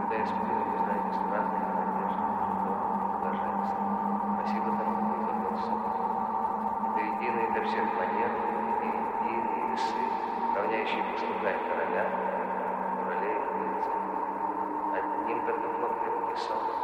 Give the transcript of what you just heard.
пытаясь мира, не зная ни страха, ни надежды, ни блаженства. Спасибо тому, кто изобрел солнце. Это единый для всех планет, и единые весы, равняющие пустота короля, королей и рыцарей. Одним только плод крепкий сон.